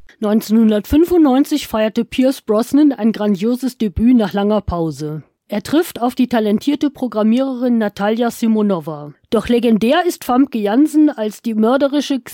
1995 feierte Pierce Brosnan ein grandioses Debüt nach langer Pause. Er trifft auf die talentierte Programmiererin Natalja Simonowa. Doch legendär ist Famke Janssen als die mörderische